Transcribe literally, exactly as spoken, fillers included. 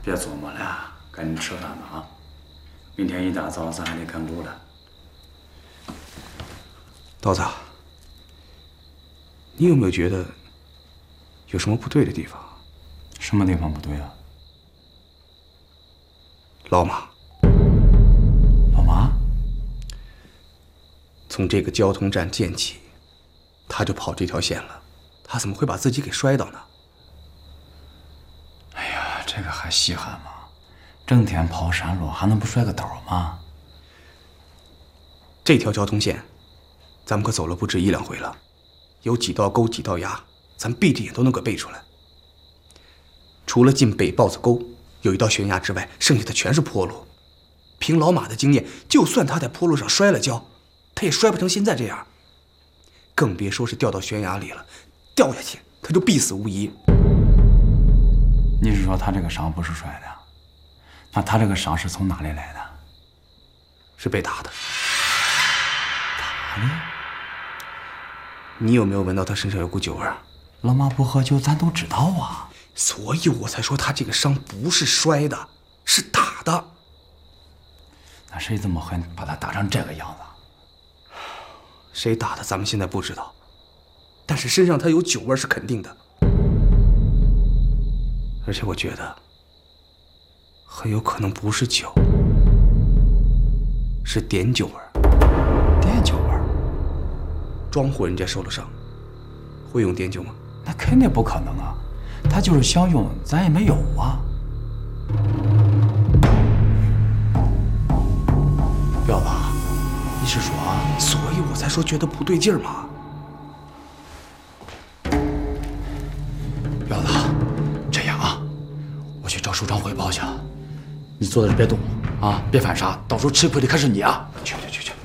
别琢磨了，赶紧吃饭吧啊！明天一大早咱还得赶路了。 刀子，你有没有觉得有什么不对的地方？ 什么地方不对啊？ 老马。 老马？ 从这个交通站建起，他就跑这条线了，他怎么会把自己给摔倒呢？ 哎呀，这个还稀罕吗？整天跑山路，还能不摔个倒吗？ 这条交通线，咱们可走了不止一两回了，有几道沟、几道崖，咱闭着眼都能给背出来。除了进北豹子沟有一道悬崖之外，剩下的全是坡路。凭老马的经验，就算他在坡路上摔了跤，他也摔不成现在这样。更别说是掉到悬崖里了，掉下去他就必死無疑。 你是说他这个伤不是摔的？那他这个伤是从哪里来的？ 是被打的。 打的？ 你有没有闻到他身上有股酒味？ 老马不喝酒，咱都知道啊。 所以我才说他这个伤不是摔的，是打的。 那谁这么狠，把他打成这个样子？ 谁打的，咱们现在不知道，但是身上他有酒味是肯定的。而且我觉得，很有可能不是酒，是碘酒味。 碘酒味？ 庄户人家受了伤，会用碘酒吗？ 那肯定不可能啊！他就是想用，咱也没有啊。彪子，你是说啊？ 所以我才说觉得不对劲儿嘛。 彪子，这样啊，我去找首长汇报去。你坐在这别动啊，别犯傻，到时候吃亏的可是你啊。